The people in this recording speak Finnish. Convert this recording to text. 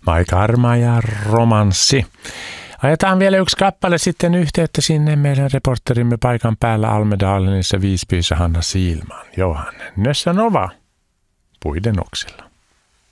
Mike Harma ja Romanssi. Ajetaan vielä yksi kappale sitten yhteyttä sinne meidän reporterimme paikan päällä Almedalenissa Visbyssä Hanna Siilman. Johan Nössä Nova puiden oksilla.